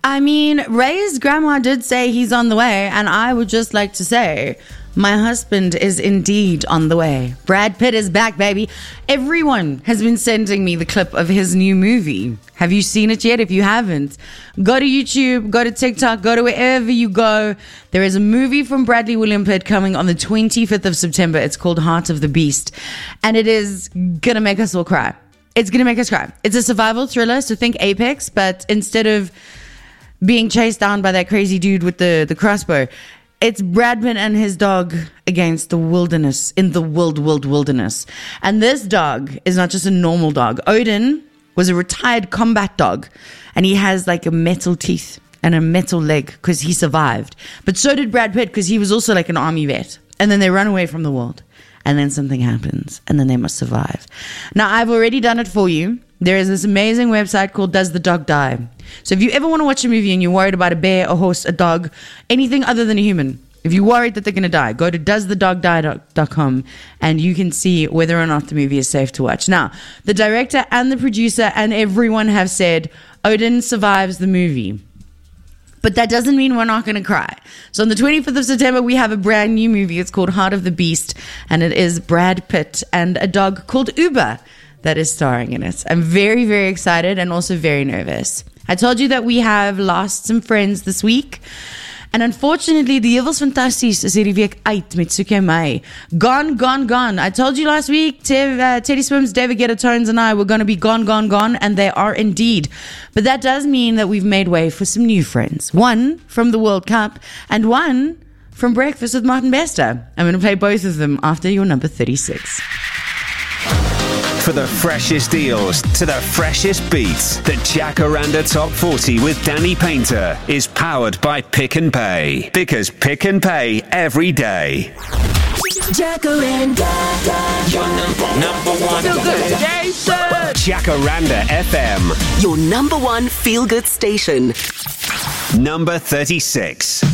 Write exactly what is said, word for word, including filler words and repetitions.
I mean, Ray's grandma did say he's on the way, and I would just like to say, my husband is indeed on the way. Brad Pitt is back, baby. Everyone has been sending me the clip of his new movie. Have you seen it yet? If you haven't, go to YouTube, go to TikTok, go to wherever you go. There is a movie from Bradley William Pitt coming on the twenty-fifth of September. It's called Heart of the Beast, and it is gonna make us all cry. It's gonna make us cry. It's a survival thriller, so think Apex, but instead of being chased down by that crazy dude with the, the crossbow, it's Brad Pitt and his dog against the wilderness, in the wild, wild wilderness. And this dog is not just a normal dog. Odin was a retired combat dog, and he has like a metal teeth and a metal leg because he survived. But so did Brad Pitt, because he was also like an army vet. And then they run away from the world, and then something happens, and then they must survive. Now, I've already done it for you. There is this amazing website called Does the Dog Die? So if you ever want to watch a movie and you're worried about a bear, a horse, a dog, anything other than a human, if you're worried that they're going to die, go to does the dog die dot com and you can see whether or not the movie is safe to watch. Now, the director and the producer and everyone have said Odin survives the movie. But that doesn't mean we're not going to cry. So on the twenty-fifth of September, we have a brand new movie. It's called Heart of the Beast, and it is Brad Pitt and a dog called Uber that is starring in it. I'm very, very excited and also very nervous. I told you that we have lost some friends this week. And unfortunately, die Heuwels Fantasties is hierdie week uit met Soek Jy My. Gone, gone, gone. I told you last week, Tev, uh, Teddy Swims, David Guetta Tones and I were going to be gone, gone, gone. And they are indeed. But that does mean that we've made way for some new friends. One from the World Cup and one from Breakfast with Martin Bester. I'm going to play both of them after your number thirty-six. For the freshest deals to the freshest beats, the Jacaranda Top forty with Danny Painter is powered by Pick and Pay. Because Pick and Pay every day. Jacaranda, your number, number one feel good station. Jacaranda F M, your number one feel good station. Number thirty-six.